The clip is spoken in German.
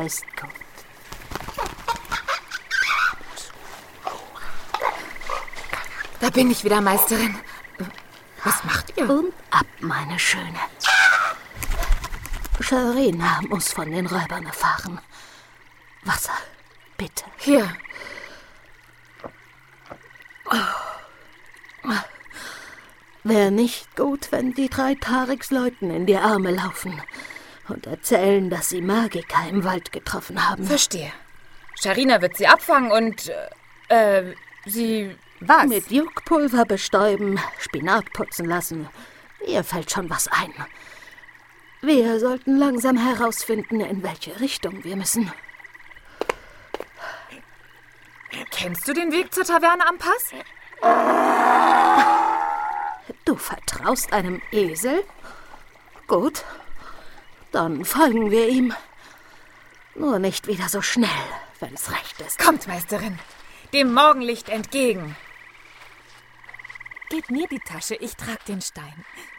ist gut. Da bin ich wieder, Meisterin. Was macht ihr? Und ab, meine Schöne. Sharina muss von den Räubern erfahren. Wasser, bitte. Hier. Wäre nicht gut, wenn die 3 Tariks Leuten in die Arme laufen und erzählen, dass sie Magiker im Wald getroffen haben. Verstehe. Sharina wird sie abfangen und, sie... Was? Mit Juckpulver bestäuben, Spinat putzen lassen. Ihr fällt schon was ein. Wir sollten langsam herausfinden, in welche Richtung wir müssen. Kennst du den Weg zur Taverne am Pass? Du vertraust einem Esel? Gut, dann folgen wir ihm. Nur nicht wieder so schnell, wenn's recht ist. Kommt, Meisterin, dem Morgenlicht entgegen. Gib mir die Tasche, ich trag den Stein.